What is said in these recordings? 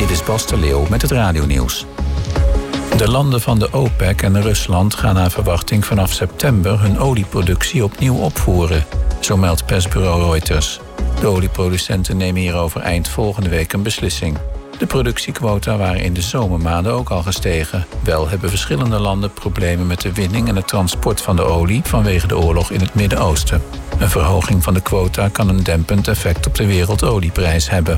Dit is Bas de Leeuw met het radionieuws. De landen van de OPEC en Rusland gaan naar verwachting vanaf september hun olieproductie opnieuw opvoeren, zo meldt persbureau Reuters. De olieproducenten nemen hierover eind volgende week een beslissing. De productiequota waren in de zomermaanden ook al gestegen. Wel hebben verschillende landen problemen met de winning en het transport van de olie vanwege de oorlog in het Midden-Oosten. Een verhoging van de quota kan een dempend effect op de wereldolieprijs hebben.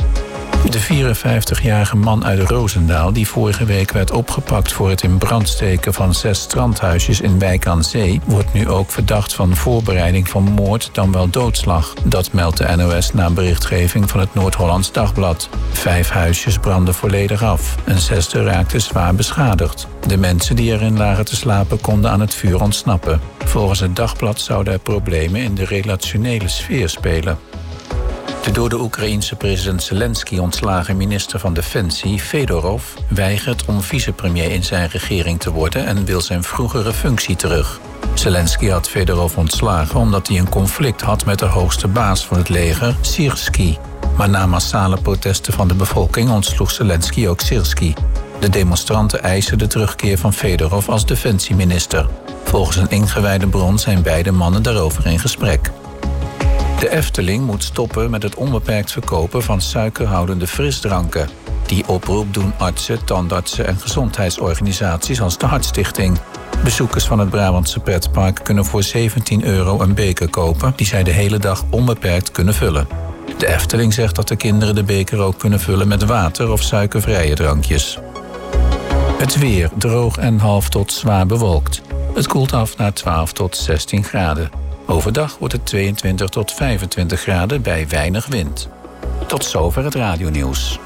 De 54-jarige man uit Roosendaal, die vorige week werd opgepakt voor het in brand steken van 6 strandhuisjes in Wijk aan Zee, wordt nu ook verdacht van voorbereiding van moord dan wel doodslag. Dat meldt de NOS na berichtgeving van het Noord-Hollands Dagblad. 5 huisjes brandden volledig af. Een 6e raakte zwaar beschadigd. De mensen die erin lagen te slapen konden aan het vuur ontsnappen. Volgens het Dagblad zouden er problemen in de relationele sfeer spelen. De door de Oekraïense president Zelensky ontslagen minister van Defensie, Fedorov, weigert om vicepremier in zijn regering te worden en wil zijn vroegere functie terug. Zelensky had Fedorov ontslagen omdat hij een conflict had met de hoogste baas van het leger, Syrskyi. Maar na massale protesten van de bevolking ontsloeg Zelensky ook Syrskyi. De demonstranten eisen de terugkeer van Fedorov als defensieminister. Volgens een ingewijde bron zijn beide mannen daarover in gesprek. De Efteling moet stoppen met het onbeperkt verkopen van suikerhoudende frisdranken. Die oproep doen artsen, tandartsen en gezondheidsorganisaties als de Hartstichting. Bezoekers van het Brabantse pretpark kunnen voor €17 een beker kopen die zij de hele dag onbeperkt kunnen vullen. De Efteling zegt dat de kinderen de beker ook kunnen vullen met water of suikervrije drankjes. Het weer droog en half tot zwaar bewolkt. Het koelt af naar 12 tot 16 graden. Overdag wordt het 22 tot 25 graden bij weinig wind. Tot zover het radionieuws.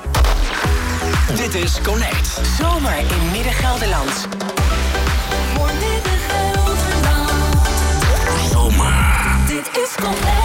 Dit is Connect. Zomer in Midden-Gelderland. Zomer. Dit is Connect.